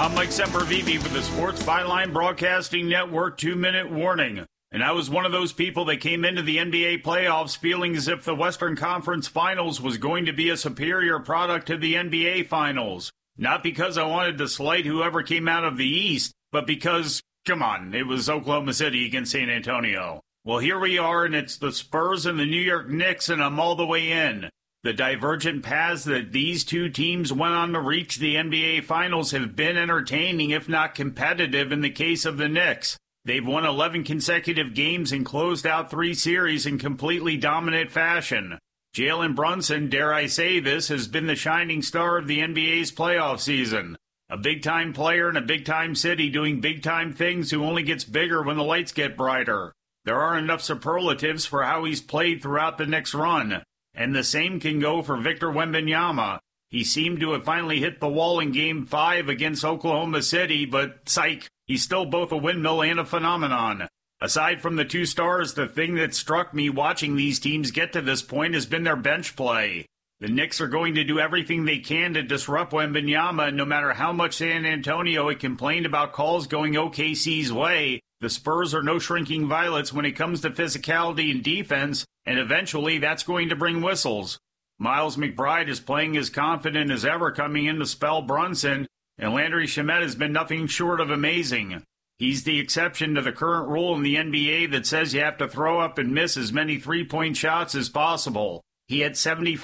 I'm Mike Sempervive with the Sports Byline Broadcasting Network 2-minute warning. And I was one of those people that came into the NBA playoffs feeling as if the Western Conference Finals was going to be a superior product to the NBA Finals. Not because I wanted to slight whoever came out of the East, but because, come on, it was Oklahoma City against San Antonio. Well, here we are, and it's the Spurs and the New York Knicks, and I'm all the way in. The divergent paths that these two teams went on to reach the NBA Finals have been entertaining, if not competitive, in the case of the Knicks. They've won 11 consecutive games and closed out 3 series in completely dominant fashion. Jalen Brunson, dare I say this, has been the shining star of the NBA's playoff season. A big-time player in a big-time city doing big-time things who only gets bigger when the lights get brighter. There aren't enough superlatives for how he's played throughout the Knicks' run. And the same can go for Victor Wembanyama. He seemed to have finally hit the wall in Game 5 against Oklahoma City, but psych, he's still both a windmill and a phenomenon. Aside from the 2 stars, the thing that struck me watching these teams get to this point has been their bench play. The Knicks are going to do everything they can to disrupt Wembanyama, and no matter how much San Antonio had complained about calls going OKC's way, the Spurs are no shrinking violets when it comes to physicality and defense, and eventually that's going to bring whistles. Miles McBride is playing as confident as ever coming in to spell Brunson, and Landry Shamet has been nothing short of amazing. He's the exception to the current rule in the NBA that says you have to throw up and miss as many three-point shots as possible. He had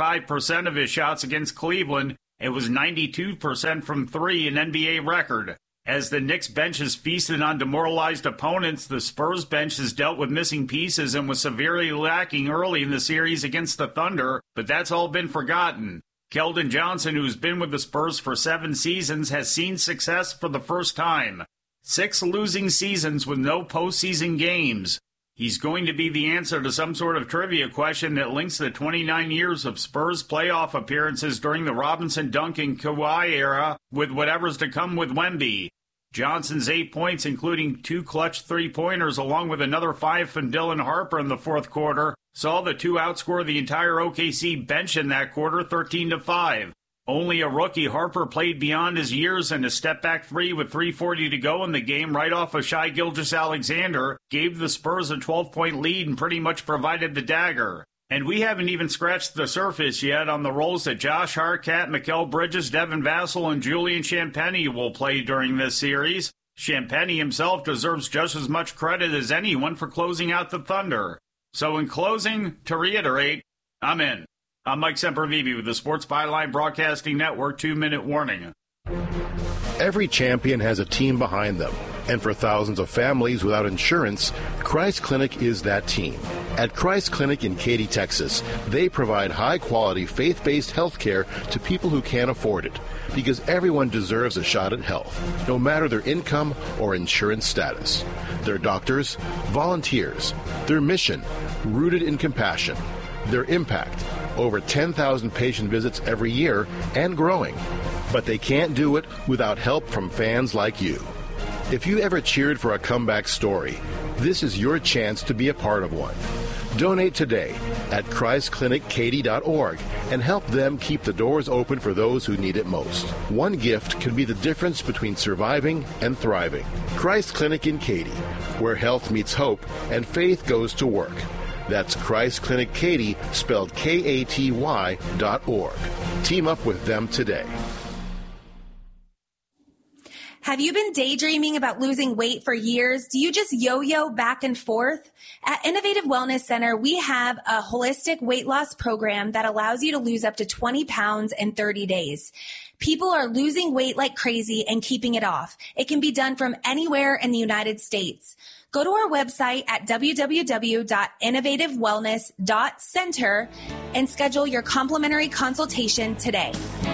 75% of his shots against Cleveland. It was 92% from 3, an NBA record. As the Knicks bench has feasted on demoralized opponents, the Spurs bench has dealt with missing pieces and was severely lacking early in the series against the Thunder, but that's all been forgotten. Keldon Johnson, who's been with the Spurs for 7 seasons, has seen success for the first time. 6 losing seasons with no postseason games. He's going to be the answer to some sort of trivia question that links the 29 years of Spurs playoff appearances during the Robinson, Duncan, Kawhi era with whatever's to come with Wemby. Johnson's 8 points, including 2 clutch three-pointers, along with another 5 from Dylan Harper in the fourth quarter, saw the 2 outscore the entire OKC bench in that quarter 13-5. Only a rookie, Harper, played beyond his years, and a step-back 3 with 3:40 to go in the game right off of Shai Gilgeous-Alexander gave the Spurs a 12-point lead and pretty much provided the dagger. And we haven't even scratched the surface yet on the roles that Josh Harkat, Mikal Bridges, Devin Vassell, and Julian Champagnie will play during this series. Champagnie himself deserves just as much credit as anyone for closing out the Thunder. So in closing, to reiterate, I'm in. I'm Mike Sempervive with the Sports Byline Broadcasting Network 2-minute warning. Every champion has a team behind them. And for thousands of families without insurance, Christ Clinic is that team. At Christ Clinic in Katy, Texas, they provide high-quality, faith-based health care to people who can't afford it, because everyone deserves a shot at health, no matter their income or insurance status. Their doctors, volunteers, their mission, rooted in compassion, their impact, over 10,000 patient visits every year and growing. But they can't do it without help from fans like you. If you ever cheered for a comeback story, this is your chance to be a part of one. Donate today at ChristClinicKaty.org and help them keep the doors open for those who need it most. One gift can be the difference between surviving and thriving. Christ Clinic in Katy, where health meets hope and faith goes to work. That's Christ Clinic Katy, spelled Katy.org. Team up with them today. Have you been daydreaming about losing weight for years? Do you just yo-yo back and forth? At Innovative Wellness Center, we have a holistic weight loss program that allows you to lose up to 20 pounds in 30 days. People are losing weight like crazy and keeping it off. It can be done from anywhere in the United States. Go to our website at www.innovativewellness.center and schedule your complimentary consultation today.